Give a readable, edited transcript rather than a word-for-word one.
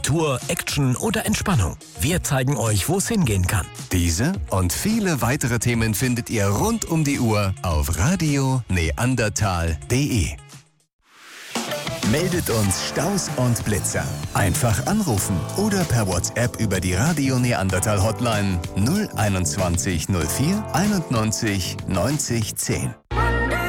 Natur, Action oder Entspannung. Wir zeigen euch, wo es hingehen kann. Diese und viele weitere Themen findet ihr rund um die Uhr auf radioneandertal.de. Meldet uns Staus und Blitzer. Einfach anrufen oder per WhatsApp über die Radio Neandertal Hotline 021 04 91 90 10.